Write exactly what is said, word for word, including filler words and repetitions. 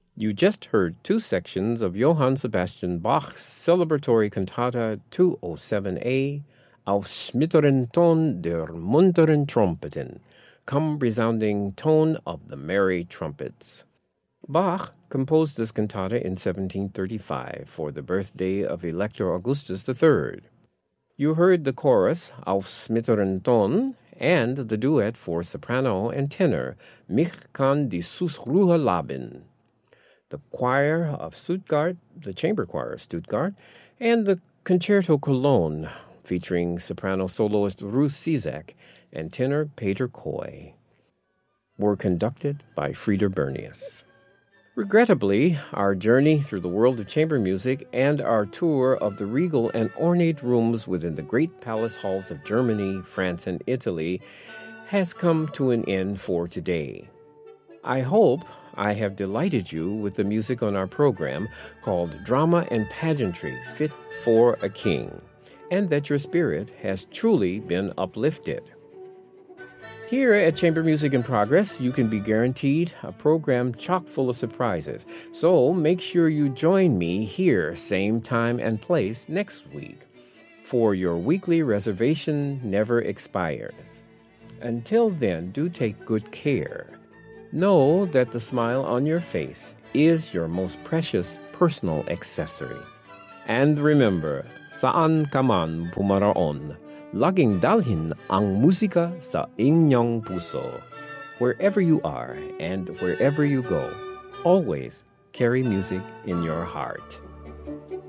You just heard two sections of Johann Sebastian Bach's celebratory cantata two oh seven A, Aufs mittleren Ton der munteren Trompeten, come resounding tone of the merry trumpets. Bach composed this cantata in seventeen thirty-five for the birthday of Elector Augustus the Third. You heard the chorus, Aufs mittleren Ton, and the duet for soprano and tenor, Mich kann die Susruhe laben. The choir of Stuttgart, the chamber choir of Stuttgart, and the Concerto Cologne, featuring soprano soloist Ruth Cizek and tenor Peter Coy, were conducted by Frieder Bernius. Regrettably, our journey through the world of chamber music and our tour of the regal and ornate rooms within the great palace halls of Germany, France, and Italy has come to an end for today. I hope I have delighted you with the music on our program called Drama and Pageantry Fit for a King, and that your spirit has truly been uplifted. Here at Chamber Music in Progress, you can be guaranteed a program chock full of surprises. So make sure you join me here, same time and place, next week, for your weekly reservation never expires. Until then, do take good care. Know that the smile on your face is your most precious personal accessory. And remember, saan ka man pumaroon, laging dalhin ang musika sa inyong puso. Wherever you are and wherever you go, always carry music in your heart.